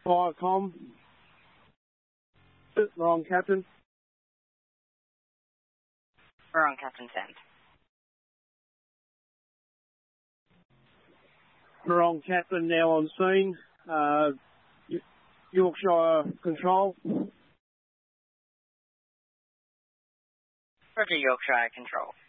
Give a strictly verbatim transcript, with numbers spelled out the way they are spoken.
Firecom. Wrong captain. Wrong captain, send. Wrong captain now on scene. Uh, Yorkshire control. Roger, Yorkshire control.